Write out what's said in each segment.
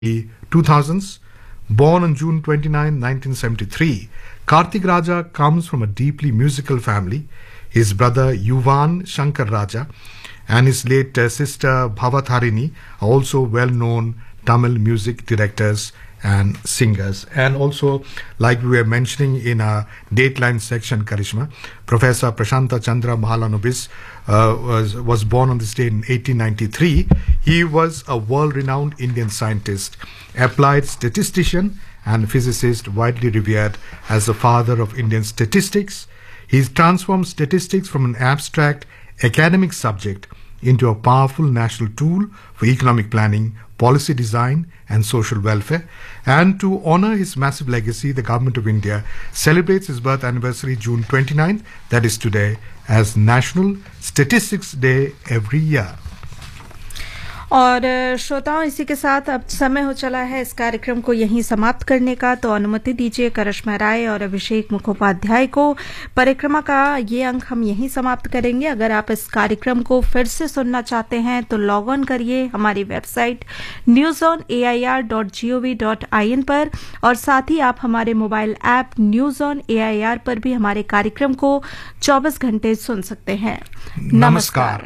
the 2000s. Born on June 29, 1973, Karthik Raja comes from a deeply musical family. His brother Yuvan Shankar Raja and his late sister Bhavatharini are also well-known Tamil music directors and singers. And also, like we were mentioning in our Dateline section, Karishma, Professor Prashanta Chandra Mahalanobis was born on this day in 1893. He was a world-renowned Indian scientist, applied statistician and physicist, widely revered as the father of Indian statistics. He transformed statistics from an abstract academic subject into a powerful national tool for economic planning, policy design and social welfare. And to honor his massive legacy, the Government of India celebrates his birth anniversary June 29th, that is today, as National Statistics Day every year. और श्रोताओं, इसी के साथ अब समय हो चला है इस कार्यक्रम को यहीं समाप्त करने का, तो अनुमति दीजिए करिश्मा राय और अभिषेक मुखोपाध्याय को। परिक्रमा का ये अंक हम यहीं समाप्त करेंगे। अगर आप इस कार्यक्रम को फिर से सुनना चाहते हैं तो लॉग ऑन करिए हमारी वेबसाइट newsonair.gov.in पर, और साथ ही आप हमारे mobile app news on AIR पर भी हमारे कार्यक्रम को 24 घंटे सुन सकते हैं। नमस्कार।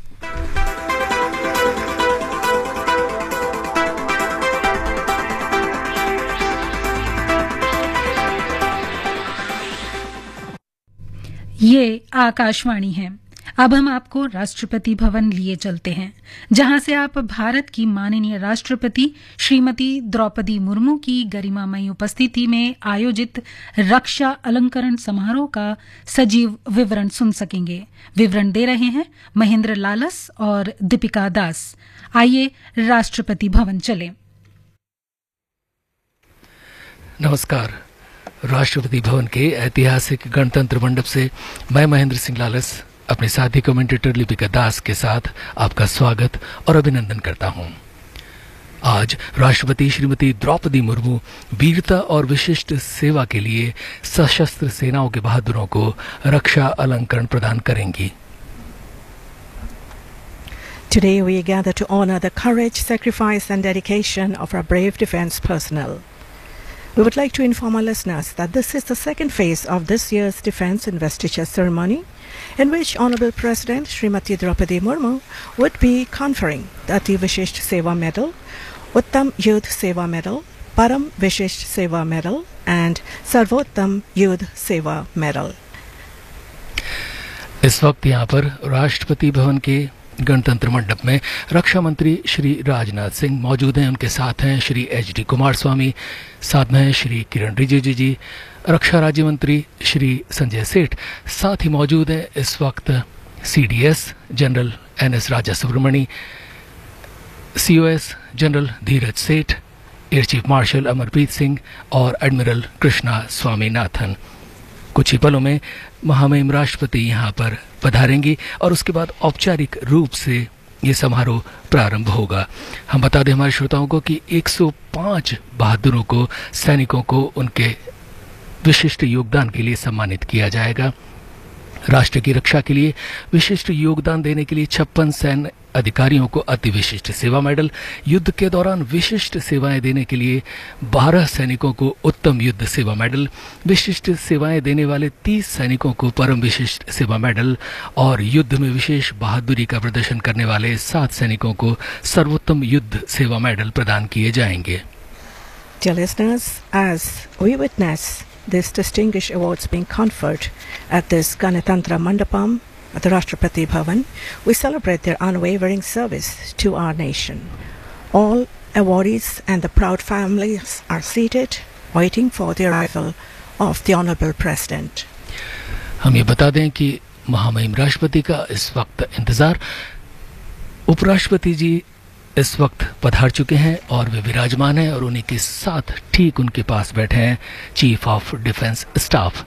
ये आकाशवाणी है। अब हम आपको राष्ट्रपति भवन लिए चलते हैं, जहां से आप भारत की माननीय राष्ट्रपति श्रीमती द्रौपदी मुर्मू की गरिमामयी उपस्थिति में आयोजित रक्षा अलंकरण समारोह का सजीव विवरण सुन सकेंगे। विवरण दे रहे हैं महेंद्र लालस और दीपिका दास। आइए राष्ट्रपति भवन चलें। नमस्कार। राष्ट्रपति भवन के ऐतिहासिक गणतंत्र मंडप से मैं महेंद्र सिंह लालस अपने साथी कमेंटेटर लिपिका दास के साथ आपका स्वागत और अभिनंदन करता हूं। आज राष्ट्रपति श्रीमती द्रौपदी मुर्मू वीरता और विशिष्ट सेवा के लिए सशस्त्र सेनाओं के बहादुरों को रक्षा अलंकरण प्रदान करेंगी। Today we gather to honor the courage, sacrifice and dedication of our brave defense personnel. We would like to inform our listeners that this is the second phase of this year's Defence Investiture Ceremony, in which Honourable President Srimati Draupadi Murmu would be conferring the Ati Vishisht Seva Medal, Uttam Yudh Seva Medal, Param Vishisht Seva Medal and Sarvottam Yudh Seva Medal. इस वक्त यहाँ पर राष्ट्रपति भवन के गणतंत्र मंडप में रक्षा मंत्री श्री राजनाथ सिंह मौजूद हैं। उनके साथ हैं श्री HD कुमारस्वामी, साथ में हैं श्री किरण रिजिजू जी, रक्षा राज्य मंत्री श्री संजय सेठ, साथ ही मौजूद हैं इस वक्त CDS जनरल NS राजा सुब्रमणी, COS जनरल धीरज सेठ, air chief marshal Amarpreet Singh और एडमिरल कृष्णा स्वामीनाथन। कुछ ही पलों में महामहिम राष्ट्रपति यहाँ पर पधारेंगी और उसके बाद औपचारिक रूप से ये समारोह प्रारंभ होगा। हम बता दें हमारे श्रोताओं को कि 105 बहादुरों को, सैनिकों को उनके विशिष्ट योगदान के लिए सम्मानित किया जाएगा। राष्ट्र की रक्षा के लिए विशिष्ट योगदान देने के लिए 56 सैन्य अधिकारियों को अति विशिष्ट सेवा मेडल, युद्ध के दौरान विशिष्ट सेवाएं देने के लिए 12 सैनिकों को उत्तम युद्ध सेवा मेडल, विशिष्ट सेवाएं देने वाले 30 सैनिकों को परम विशिष्ट सेवा मेडल और युद्ध में विशेष बहादुरी का प्रदर्शन करने वाले 7 सैनिकों को सर्वोत्तम युद्ध सेवा मेडल प्रदान किए जाएंगे। Dear listeners, as we witness these distinguished awards being conferred at this Ganatantra Mandapam at the Rashtrapati Bhavan, we celebrate their unwavering service to our nation. All awardees and the proud families are seated, waiting for the arrival of the Honourable President. हम ये बता दें कि महामहिम राष्ट्रपति का इस वक्त इंतजार उपराष्ट्रपति जी इस वक्त पधार चुके हैं और वे विराजमान हैं और उन्हीं के साथ ठीक उनके पास बैठे हैं चीफ ऑफ डिफेंस स्टाफ।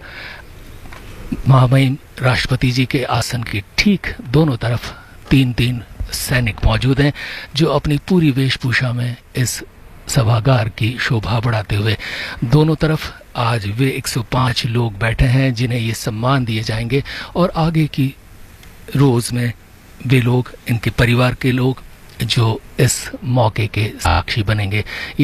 महामहिम राष्ट्रपति जी के आसन के ठीक दोनों तरफ 3 सैनिक मौजूद हैं, जो अपनी पूरी वेशभूषा में इस सभागार की शोभा बढ़ाते हुए दोनों तरफ आज वे 105 लोग बैठे हैं जिन्हें ये सम्मान दिए जाएंगे और आगे की रोज में वे लोग, इनके परिवार के लोग जो इस मौके के साक्षी बनेंगे।